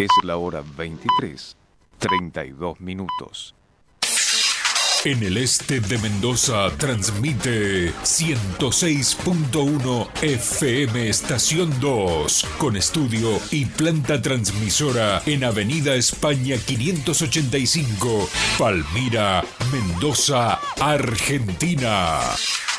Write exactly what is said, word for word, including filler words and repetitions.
Es la hora veintitrés, treinta y dos minutos. En el este de Mendoza transmite ciento seis punto uno F M Estación dos, con estudio y planta transmisora en Avenida España quinientos ochenta y cinco, Palmira, Mendoza, Argentina.